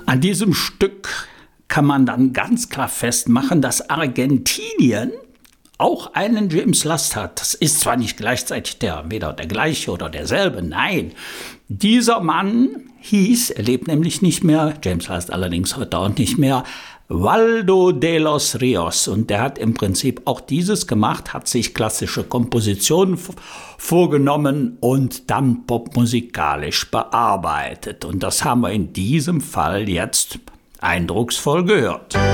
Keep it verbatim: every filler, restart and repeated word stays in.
An diesem Stück kann man dann ganz klar festmachen, dass Argentinien auch einen James Last hat. Das ist zwar nicht gleichzeitig der, weder der gleiche oder derselbe, nein. Dieser Mann hieß, er lebt nämlich nicht mehr, James Last allerdings heute auch nicht mehr, Waldo de los Rios. Und der hat im Prinzip auch dieses gemacht, hat sich klassische Kompositionen vorgenommen und dann popmusikalisch bearbeitet. Und das haben wir in diesem Fall jetzt eindrucksvoll gehört.